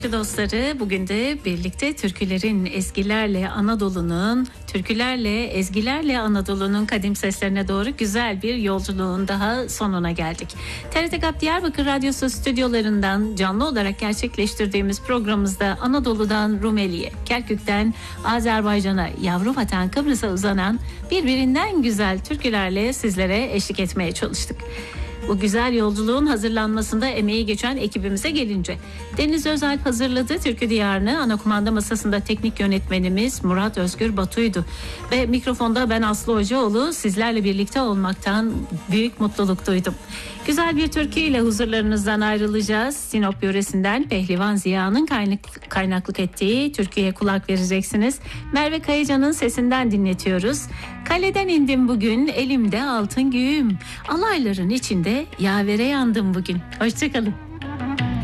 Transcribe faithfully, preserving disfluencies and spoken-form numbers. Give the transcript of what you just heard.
Dostları, bugün de birlikte türkülerin, ezgilerle Anadolu'nun, türkülerle, ezgilerle Anadolu'nun kadim seslerine doğru güzel bir yolculuğun daha sonuna geldik. T R T GAP Diyarbakır Radyosu stüdyolarından canlı olarak gerçekleştirdiğimiz programımızda Anadolu'dan Rumeli'ye, Kerkük'ten Azerbaycan'a, yavru vatan Kıbrıs'a uzanan birbirinden güzel türkülerle sizlere eşlik etmeye çalıştık. Bu güzel yolculuğun hazırlanmasında emeği geçen ekibimize gelince, Deniz Özalp hazırladı Türkü Diyarı'nı. Ana kumanda masasında teknik yönetmenimiz Murat Özgür Batu'ydu. Ve mikrofonda ben Aslı Hocaoğlu, sizlerle birlikte olmaktan büyük mutluluk duydum. Güzel bir türküyle huzurlarınızdan ayrılacağız. Sinop yöresinden Pehlivan Ziya'nın kaynak, kaynaklık ettiği türküye kulak vereceksiniz. Merve Kayacan'ın sesinden dinletiyoruz. Kaleden indim bugün, elimde altın güğüm. Alayların içinde yavere yandım bugün. Hoşçakalın.